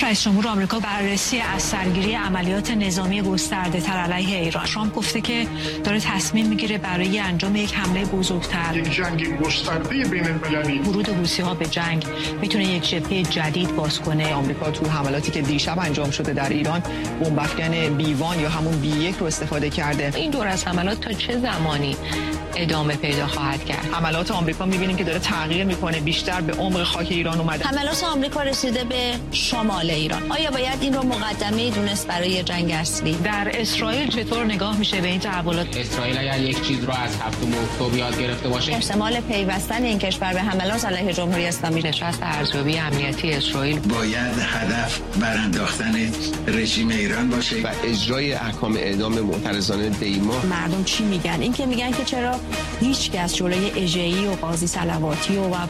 رئیس جمهور آمریکا بررسی اثرگیری عملیات نظامی گسترده‌تر علیه ایران. ترامپ گفته که داره تصمیم میگیره برای انجام یک حمله بزرگتر، یک جنگ گسترده بین‌المللی. ورود حوثی‌ها به جنگ میتونه یک جبهه جدید باز کنه. آمریکا تو حملاتی که دیشب انجام شده در ایران بمب افکن B1 یا همون B1 رو استفاده کرده. این دور از حملات تا چه زمانی ادامه پیدا خواهد کرد؟ حملات آمریکا می‌بینیم که داره تغییر میکنه، بیشتر به عمق خاک ایران اومده. حملات آمریکا رسیده به شمال ایران. آیا باید این رو مقدمه دونست برای جنگ اصلی؟ در اسرائیل چطور نگاه میشه به این تحولات؟ اسرائیل اگر یک چیز رو از 7 اکتبر یاد گرفته باشه، احتمال پیوستن این کشور به حملات علیه جمهوری اسلامی. نشست ارزیابی امنیتی اسرائیل باید هدف برانداختن رژیم ایران باشه و اجرای احکام اعدام معترضانه دیما. مردم چی میگن؟ این که میگن که چرا هیچ کس جلوی اژه‌ای و قاضی صلواتی و